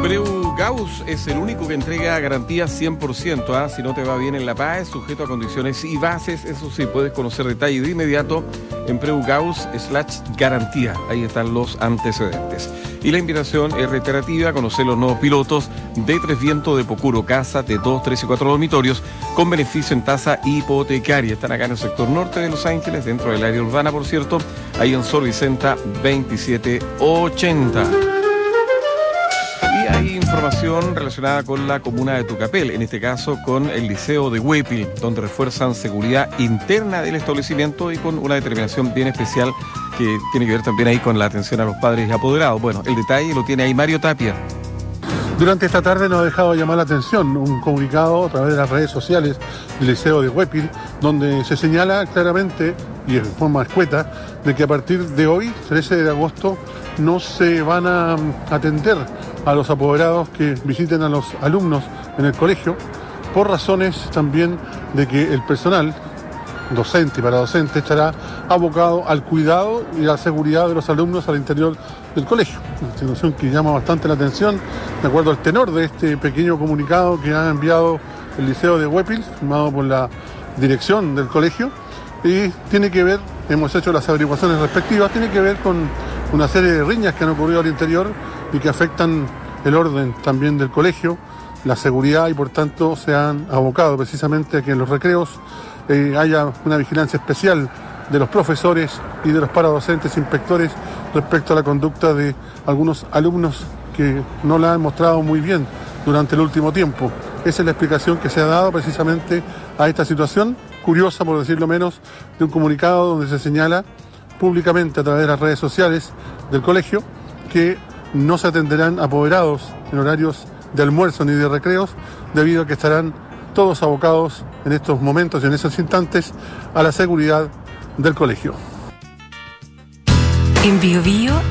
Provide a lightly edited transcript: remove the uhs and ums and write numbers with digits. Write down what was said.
Breu Gauss es el único que entrega garantía 100%. Si no te va bien en la PAE, sujeto a condiciones y bases. Eso sí, puedes conocer detalles de inmediato en Breu Gauss/garantía. Ahí están los antecedentes. Y la invitación es reiterativa a conocer los nuevos pilotos de Tres Vientos de Pocuro, casa de 2, 3 y 4 dormitorios con beneficio en tasa hipotecaria. Están acá en el sector norte de Los Ángeles, dentro del área urbana, por cierto, ahí en Sor Vicenta 2780. Y hay información relacionada con la comuna de Tucapel, en este caso con el Liceo de Huépil, donde refuerzan seguridad interna del establecimiento y con una determinación bien especial que tiene que ver también ahí con la atención a los padres y apoderados. Bueno, el detalle lo tiene ahí Mario Tapia. Durante esta tarde no ha dejado de llamar la atención un comunicado a través de las redes sociales del Liceo de Huépil, donde se señala claramente y de forma escueta de que a partir de hoy, 13 de agosto, no se van a atender a los apoderados que visiten a los alumnos en el colegio, por razones también de que el personal docente y paradocente estará abocado al cuidado y a la seguridad de los alumnos al interior del colegio. Una situación que llama bastante la atención, de acuerdo al tenor de este pequeño comunicado que ha enviado el Liceo de Huépil, firmado por la dirección del colegio, y tiene que ver, hemos hecho las averiguaciones respectivas, tiene que ver con una serie de riñas que han ocurrido al interior y que afectan el orden también del colegio, la seguridad, y por tanto se han abocado precisamente a que en los recreos haya una vigilancia especial de los profesores y de los paradocentes inspectores respecto a la conducta de algunos alumnos que no la han mostrado muy bien durante el último tiempo. Esa es la explicación que se ha dado precisamente a esta situación, curiosa por decirlo menos, de un comunicado donde se señala públicamente a través de las redes sociales del colegio que no se atenderán apoderados en horarios de almuerzo ni de recreos, debido a que estarán todos abocados en estos momentos y en esos instantes a la seguridad del colegio. En Bio Bio